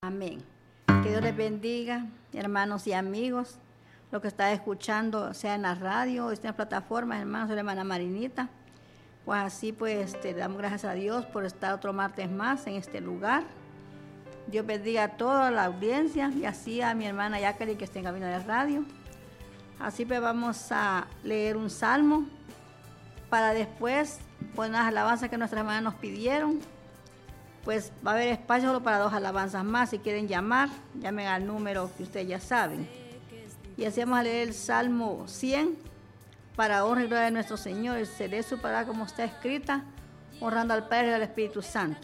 Amén. Que Dios les bendiga, hermanos y amigos. Lo que está escuchando, sea en la radio o en las plataformas, hermanos, soy la hermana Marinita. Pues así, le damos gracias a Dios por estar otro martes más en este lugar. Dios bendiga a toda la audiencia y así a mi hermana Jacqueline que está en cabina de radio. Así pues vamos a leer un salmo para después poner las alabanzas que nuestras hermanas nos pidieron. Pues va a haber espacio solo para 2 alabanzas más. Si quieren llamar, llamen al número que ustedes ya saben. Y así vamos a leer el Salmo 100 para honra y gloria de nuestro Señor. Y se lee su palabra como está escrita, honrando al Padre y al Espíritu Santo.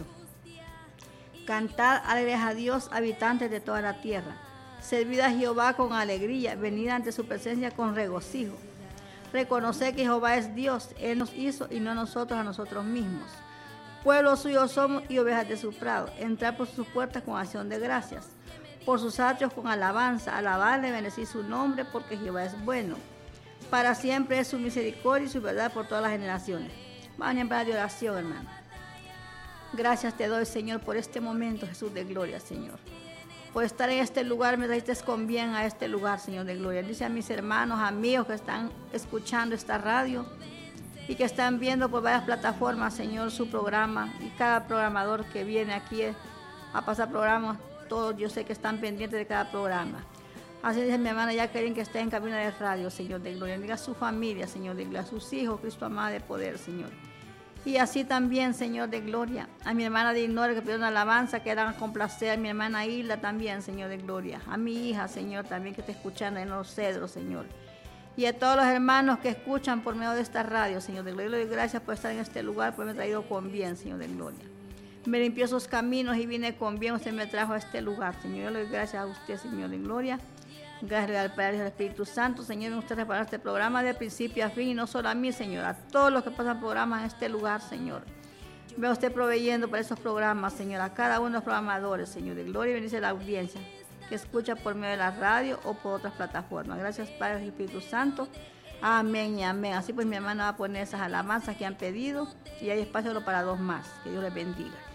Cantad alegres a Dios, habitantes de toda la tierra. Servid a Jehová con alegría, venid ante su presencia con regocijo. Reconoced que Jehová es Dios, Él nos hizo y no nosotros a nosotros mismos. Pueblo suyo somos y ovejas de su prado. Entrad por sus puertas con acción de gracias, por sus atrios con alabanza. Alabadle, bendecid su nombre, porque Jehová es bueno. Para siempre es su misericordia y su verdad por todas las generaciones. Vamos a empezar de oración, hermano. Gracias te doy, Señor, por este momento, Jesús de gloria, Señor. Por estar en este lugar, me trajiste con bien a este lugar, Señor de gloria. Dice a mis hermanos, amigos que están escuchando esta radio y que están viendo por varias plataformas, Señor, su programa. Y cada programador que viene aquí a pasar programas, todos yo sé que están pendientes de cada programa. Así dice mi hermana Jacqueline que está en cabina de radio, Señor de gloria. Diga a su familia, Señor de gloria, a sus hijos, Cristo amado de poder, Señor. Y así también, Señor de gloria, a mi hermana de Ignora que pidió una alabanza, que hagan complacer, a mi hermana Hilda también, Señor de gloria, a mi hija, Señor, también que está escuchando en los cedros, Señor. Y a todos los hermanos que escuchan por medio de esta radio, Señor de gloria. Le doy gracias por estar en este lugar, por haberme traído con bien, Señor de gloria. Me limpió esos caminos y vine con bien, usted me trajo a este lugar, Señor. Yo le doy gracias a usted, Señor de gloria. Gracias al Padre y al Espíritu Santo, Señor, en usted reparar este programa de principio a fin, y no solo a mí, Señor, a todos los que pasan programas en este lugar, Señor. Veo usted proveyendo para esos programas, Señor, a cada uno de los programadores, Señor, de gloria y bendice la audiencia que escucha por medio de la radio o por otras plataformas. Gracias, Padre y Espíritu Santo. Amén y amén. Así pues mi hermana va a poner esas alabanzas que han pedido y hay espacio solo para 2 más. Que Dios les bendiga.